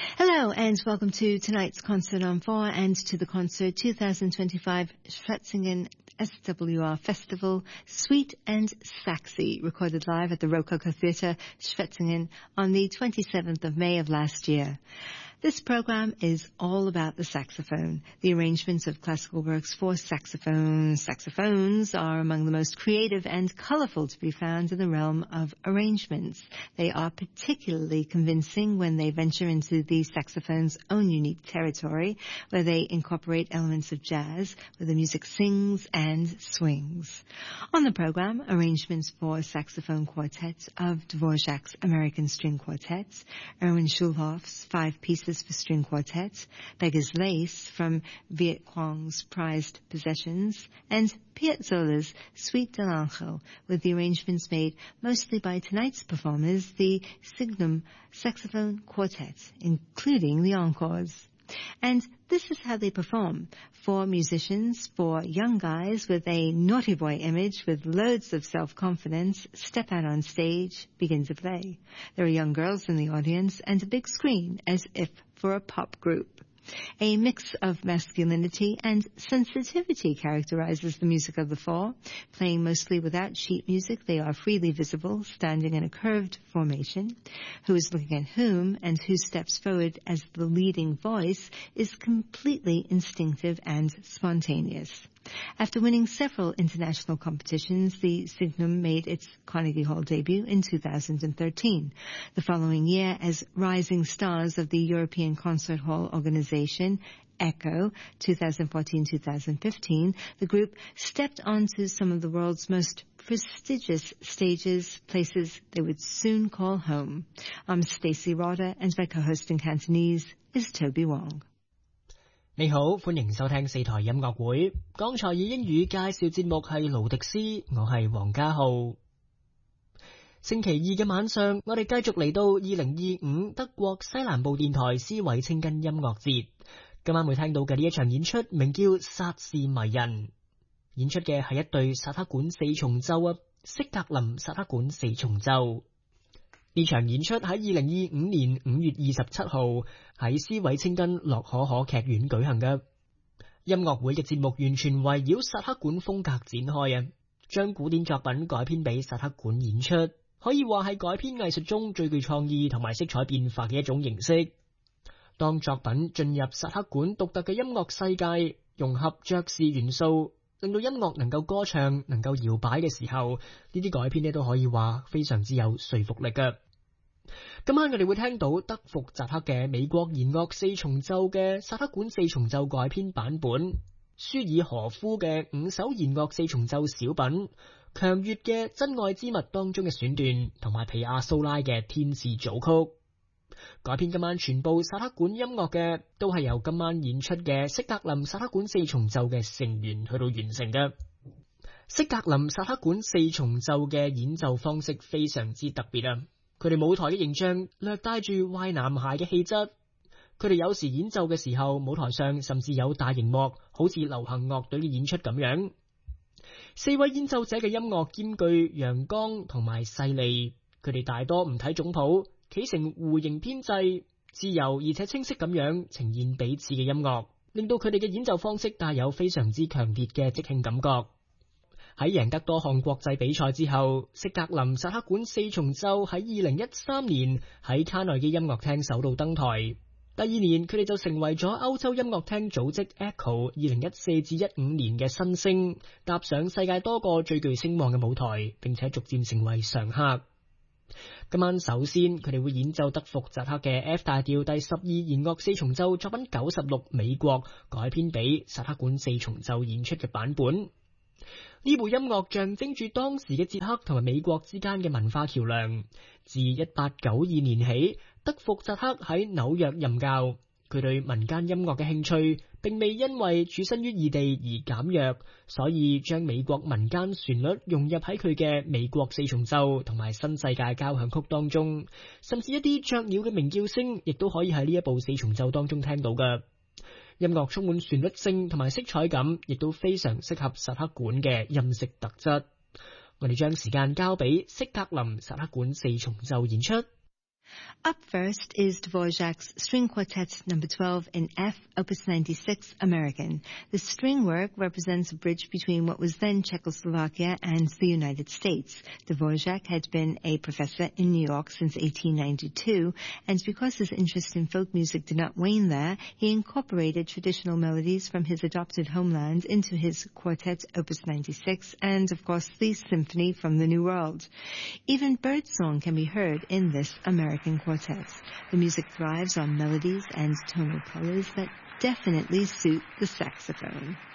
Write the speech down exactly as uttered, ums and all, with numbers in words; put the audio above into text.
Hello and welcome to tonight's Concert on four and to the Concert twenty twenty-five Schwetzingen S W R Festival, Sweet and Saxy, recorded live at the Rococo Theatre, Schwetzingen on the twenty-seventh of May of last year. This program is all about the saxophone, the arrangements of classical works for saxophone. Saxophones are among the most creative and colorful to be found in the realm of arrangements. They are particularly convincing when they venture into the saxophone's own unique territory, where they incorporate elements of jazz, where the music sings and swings. On the program, arrangements for saxophone quartets of Dvorak's American String Quartets, Erwin Schulhoff's Five Pieces for String Quartet, Beggar's Lace from Viet Quang's Prized Possessions, and Piazzolla's Suite de l'Angel, with the arrangements made mostly by tonight's performers, the Signum Saxophone Quartet, including the encores. And this is how they perform. Four musicians, four young guys with a naughty boy image with loads of self-confidence, step out on stage, begin to play. There are young girls in the audience and a big screen, as if for a pop group. A mix of masculinity and sensitivity characterizes the music of the four. Playing mostly without sheet music, they are freely visible, standing in a curved formation. Who is looking at whom and who steps forward as the leading voice is completely instinctive and spontaneous. After winning several international competitions, the Signum made its Carnegie Hall debut in two thousand thirteen. The following year, as rising stars of the European Concert Hall Organization, ECHO, twenty fourteen to twenty fifteen, the group stepped onto some of the world's most prestigious stages, places they would soon call home. I'm Stacey Roder, and my co-host in Cantonese is Toby Wong. 你好，歡迎收聽四台音樂會。剛才以英語介紹節目係勞迪斯，我係黃家浩。星期二嘅晚上，我哋繼續嚟到二零二五德國西南部電台斯韋清根音樂節。今晚會聽到嘅呢一場演出，名叫《薩士迷人》。演出嘅係一對薩克管四重奏啊，色格林薩克管四重奏。呢場演出喺二零二五年五月二十七號喺斯韋清根洛可可劇院舉行嘅。音樂會嘅節目完全圍繞薩克管風格展開啊，將古典作品改編俾薩克管演出，可以話係改編藝術中最具創意同埋色彩變化嘅一種形式。當作品進入薩克管獨特嘅音樂世界，融合爵士元素，令到音樂能夠歌唱、能夠搖擺嘅時候，呢啲改編呢都可以話非常之有說服力嘅。今晚我哋會聽到德福扎克嘅美國弦樂四重奏嘅薩克管四重奏改編版本，舒爾何夫嘅五首弦樂四重奏小品，強越嘅真愛之物當中嘅選段，同埋皮亞蘇拉嘅天使組曲。改編今晚全部薩克管音樂嘅，都係由今晚演出嘅色格林薩克管四重奏嘅成員去到完成嘅。色格林薩克管四重奏嘅演奏方式非常之特別啊！佢哋舞台嘅形象略帶住壞男孩嘅氣質，佢哋有時演奏嘅時候，舞台上甚至有大熒幕，好似流行樂隊嘅演出咁樣。四位演奏者嘅音樂兼具陽剛同埋細膩，佢哋大多唔睇總譜，企成弧形編制，自由而且清晰咁樣呈現彼此嘅音樂，令到佢哋嘅演奏方式帶有非常之強烈嘅即興感覺。喺贏得多項國際比賽之後，色格林薩克管四重奏喺二零一三年喺卡內基音樂廳首度登台。第二年，佢哋就成為咗歐洲音樂廳組織 ECHO 二零一四至一五年嘅新星，踏上世界多個最具聲望嘅舞台，並且逐漸成為常客。今晚首先，佢哋會演奏德福扎克嘅 F 大調第十二弦樂四重奏作品九十六美國改編俾薩克管四重奏演出嘅版本。呢部音樂象徵住當時嘅捷克同埋美國之間嘅文化橋樑。自一八九二年起，德福扎克喺紐約任教，佢對民間音樂嘅興趣並未因為處身於異地而減弱，所以將美國民間旋律融入喺佢嘅美國四重奏同埋新世界交響曲當中，甚至一啲雀鳥嘅鳴叫聲亦都可以喺呢一部四重奏當中聽到嘅。音樂充滿旋律性同埋色彩感，亦都非常適合薩克管嘅音色特質。我哋將時間交俾色格林薩克管四重奏演出。 Up first is Dvorak's String Quartet number twelve in F, Opus ninety-six, American. The string work represents a bridge between what was then Czechoslovakia and the United States. Dvorak had been a professor in New York since eighteen ninety-two, and because his interest in folk music did not wane there, he incorporated traditional melodies from his adopted homeland into his quartet Opus ninety-six, and of course the symphony from the New World. Even birdsong can be heard in this American quartet. The music thrives on melodies and tonal colors that definitely suit the saxophone.